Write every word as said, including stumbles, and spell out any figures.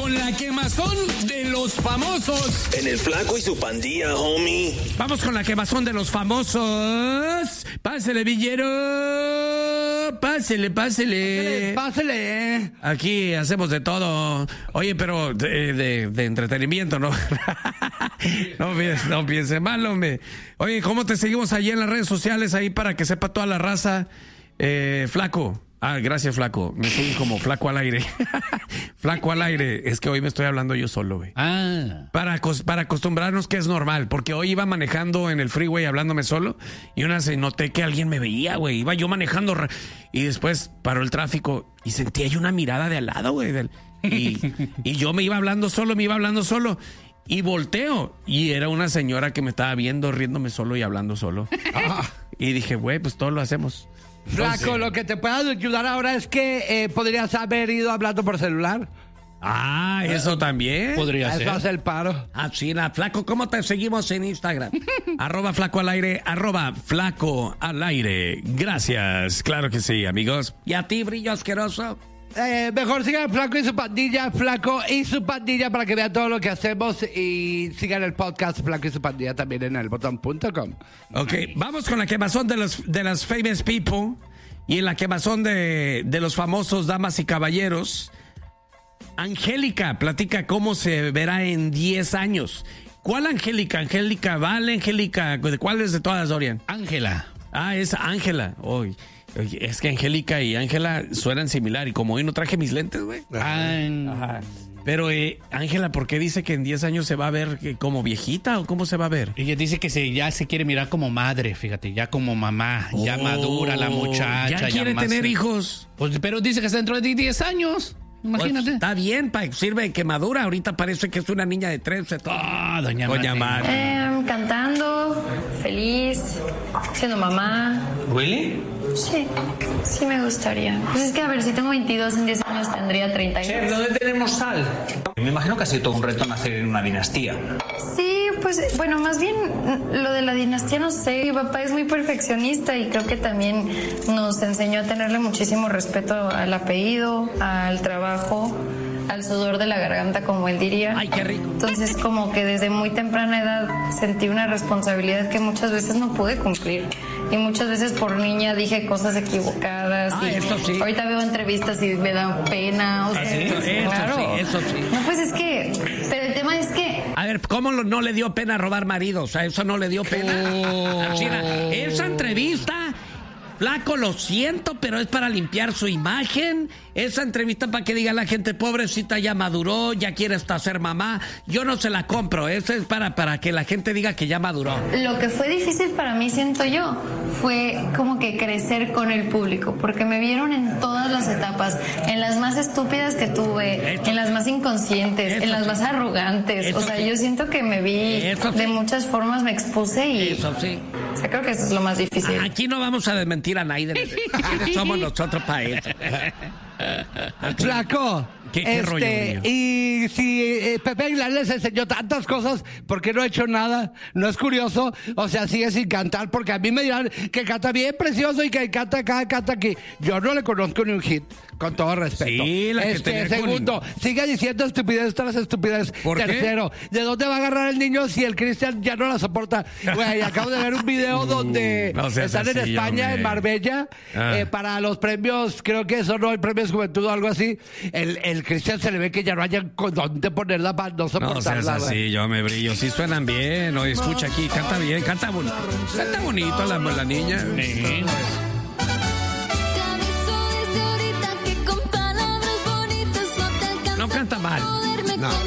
con la quemazón de los famosos. En el Flaco y su pandilla, homie. Vamos con la quemazón de los famosos. Pásele, villero. Pásele, pásele. Pásele. Aquí hacemos de todo. Oye, pero de, de, de entretenimiento, ¿no? No, no piense mal, hombre. Oye, ¿cómo te seguimos allí en las redes sociales ahí para que sepa toda la raza? Eh, Flaco. Ah, gracias, Flaco. Me siguen como Flaco al aire. Flaco al aire. Es que hoy me estoy hablando yo solo, güey. Ah. Para, para acostumbrarnos que es normal. Porque hoy iba manejando en el freeway hablándome solo. Y una vez noté que alguien me veía, güey. Iba yo manejando. Y después paró el tráfico. Y sentía yo una mirada de al lado, güey. Y, y yo me iba hablando solo, me iba hablando solo. Y volteo. Y era una señora que me estaba viendo, riéndome solo y hablando solo. Ah. Y dije, güey, pues todo lo hacemos. Flaco, Entonces, lo que te pueda ayudar ahora es que eh, podrías haber ido hablando por celular. Ah, eso también. Podría Eso ser. hace el paro. Ah, sí, la Flaco, ¿cómo te seguimos en Instagram? Arroba Flaco al aire, arroba Flaco al aire. Gracias, claro que sí, amigos. ¿Y a ti, brillo asqueroso? Eh, mejor sigan Flaco y su pandilla, Flaco y su pandilla para que vean todo lo que hacemos y sigan el podcast Flaco y su pandilla también en el botón punto com. Ok, vamos con la quemazón de los de las famous people y en la quemazón de, de los famosos damas y caballeros. Angélica platica cómo se verá en diez años. ¿Cuál Angélica? Angélica Vale, Angélica, ¿cuál es de todas, Dorian? Ángela. Ah, es Ángela. Hoy. Oye, es que Angélica y Ángela suenan similar y como hoy no traje mis lentes, güey. Ajá. Pero eh, Ángela, ¿por qué dice que en diez años se va a ver que como viejita o cómo se va a ver? Ella dice que se, ya se quiere mirar como madre, fíjate, ya como mamá, Oh, ya madura la muchacha. Ya quiere más, tener hijos. Pues, pero dice que está dentro de diez años. Imagínate. Pues, está bien, pa, sirve de que madura. Ahorita parece que es una niña de trece. Ah, doña, doña Mari. Eh, cantando, feliz, siendo mamá. ¿Really? Sí, sí me gustaría. Pues es que, a ver, si tengo veintidós, en diez años tendría treinta y dos. Chef, ¿dónde tenemos sal? Me imagino que ha sido todo un reto nacer en una dinastía. Sí, pues, bueno, más bien lo de la dinastía, no sé. Mi papá es muy perfeccionista y creo que también nos enseñó a tenerle muchísimo respeto al apellido, al trabajo, al sudor de la garganta, como él diría. Ay, qué rico. Entonces, como que desde muy temprana edad sentí una responsabilidad que muchas veces no pude cumplir. Y muchas veces por niña dije cosas equivocadas. Ah, y eso sí. Ahorita veo entrevistas y me dan pena. O sea, Eso, pues, eso claro. sí, eso sí. No, pues es que... Pero el tema es que... A ver, ¿cómo lo- no le dio pena robar maridos? O sea, eso no le dio pena. Así era, esa entrevista, Flaco, lo siento, pero es para limpiar su imagen. Esa entrevista para que diga la gente, pobrecita, ya maduró, ya quiere hasta ser mamá. Yo no se la compro. Eso es para, para que la gente diga que ya maduró. Lo que fue difícil para mí, siento yo, fue como que crecer con el público, porque me vieron en todas las etapas, en las más estúpidas que tuve, Eso. en las más inconscientes, Eso en las sí. más arrogantes. Eso O sea, sí. yo siento que me vi Eso sí. de muchas formas, me expuse y... Eso sí. O sea, creo que eso es lo más difícil. Aquí no vamos a desmentir a nadie. ¿Quiénes somos nosotros para eso? Flaco. ¿Qué- qué este, rollo, Brillo? Y si eh, Pepe Aguilar les enseñó tantas cosas, ¿por qué no ha hecho nada? ¿No es curioso? O sea, sigue sin cantar, porque a mí me dirán que canta bien precioso y que canta acá, canta aquí. Yo no le conozco ni un hit, con todo respeto. Sí, la que este, tenía con- segundo, sigue diciendo estupidez tras estupidez. ¿Por qué? Tercero, ¿de dónde va a agarrar el niño si el Cristian ya no la soporta? Güey, acabo de ver un video donde no seas están en así, España, hombre. en Marbella, Ah. eh, para los premios, creo que son ¿no? el premios Juventud o algo así. El, el Cristian se le ve que ya no haya con dónde ponerla para no No seas soportarla. güey. así, yo me brillo. Sí suenan bien, o escucha aquí, canta bien, canta bonito. Canta bonito la, la niña. Sí.